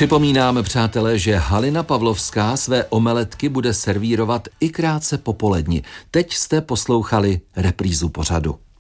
Připomínáme, přátelé, že Halina Pavlovská své omeletky bude servírovat i krátce po poledni. Teď jste poslouchali reprízu pořadu.